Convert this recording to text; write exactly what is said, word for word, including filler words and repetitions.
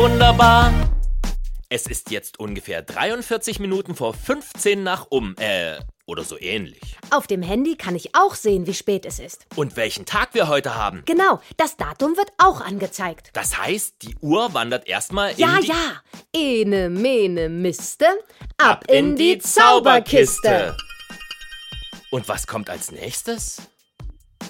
Wunderbar. Es ist jetzt ungefähr dreiundvierzig Minuten vor fünfzehn nach um, äh, oder so ähnlich. Auf dem Handy kann ich auch sehen, wie spät es ist. Und welchen Tag wir heute haben. Genau, das Datum wird auch angezeigt. Das heißt, die Uhr wandert erstmal in Ja, die... ja. Ene, mene, miste. Ab in die Zauberkiste. Und was kommt als nächstes?